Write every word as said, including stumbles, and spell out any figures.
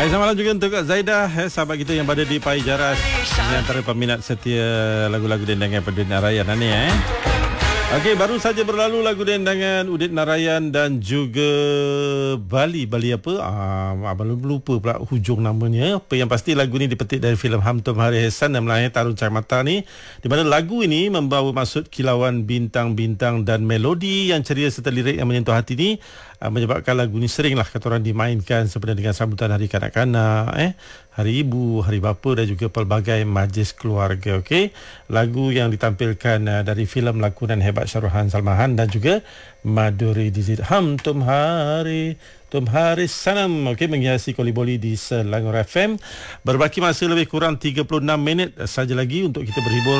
Hai, selamat malam juga untuk Kak Zaidah, eh, sahabat kita yang berada di Pai Jaras. Ini antara peminat setia lagu-lagu dendangan Udit Narayan ni eh. Okey, baru saja berlalu lagu dendangan Udit Narayan dan juga Bali. Bali apa? Ah, abang lupa pula hujung namanya. Apa yang pasti lagu ni dipetik dari filem Hamtum Hari Ehsan dan Melayu Tarun Cahaya Mata ni, di mana lagu ini membawa maksud kilauan bintang-bintang dan melodi yang ceria serta lirik yang menyentuh hati ni, ah, menyebabkan lagu ni seringlah kata orang dimainkan sebenarnya dengan sambutan hari kanak-kanak, eh, hari ibu, hari bapa dan juga pelbagai majlis keluarga. Okey, lagu yang ditampilkan uh, dari filem lakonan hebat Syaruhan Salmahan dan juga Maduri Dizid. Ham Tum Hari Tum Hari Sanam. Okey, menghiasi Koliboli di Selangor F M. Berbaki masa lebih kurang tiga puluh enam minit saja lagi untuk kita berhibur